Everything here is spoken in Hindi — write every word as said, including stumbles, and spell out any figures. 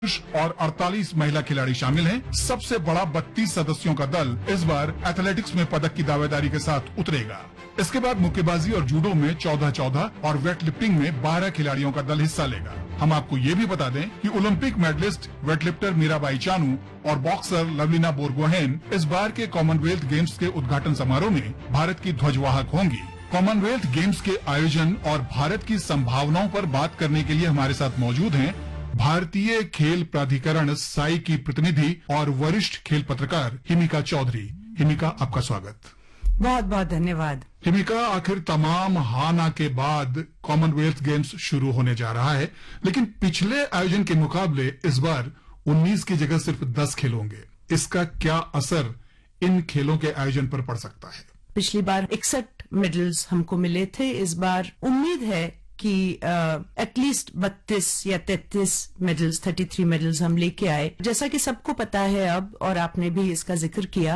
पुरुष और अड़तालीस महिला खिलाड़ी शामिल हैं। सबसे बड़ा बत्तीस सदस्यों का दल इस बार एथलेटिक्स में पदक की दावेदारी के साथ उतरेगा। इसके बाद मुक्केबाजी और जूडो में चौदह चौदह और वेट लिफ्टिंग में बारह खिलाड़ियों का दल हिस्सा लेगा। हम आपको ये भी बता दें कि Olympic medallist weightlifter Mirabai Chanu और बॉक्सर लवलीना बोरगोहेन इस बार के कॉमनवेल्थ गेम्स के उद्घाटन समारोह में भारत की ध्वजवाहक होंगी। कॉमनवेल्थ गेम्स के आयोजन और भारत की संभावनाओं पर बात करने के लिए हमारे साथ मौजूद हैं भारतीय खेल प्राधिकरण साई की प्रतिनिधि और वरिष्ठ खेल पत्रकार हिमिका चौधरी। हिमिका, आपका स्वागत। बहुत बहुत धन्यवाद। हिमिका, आखिर तमाम हाना के बाद कॉमनवेल्थ गेम्स शुरू होने जा रहा है, लेकिन पिछले आयोजन के मुकाबले इस बार उन्नीस की जगह सिर्फ दस खेल होंगे। इसका क्या असर इन खेलों के आयोजन पर पड़ सकता है? पिछली बार इकसठ मेडल्स हमको मिले थे। इस बार उम्मीद है कि एटलीस्ट बत्तीस या तैंतीस मेडल्स तैंतीस मेडल्स हम लेके आए। जैसा कि सबको पता है अब, और आपने भी इसका जिक्र किया,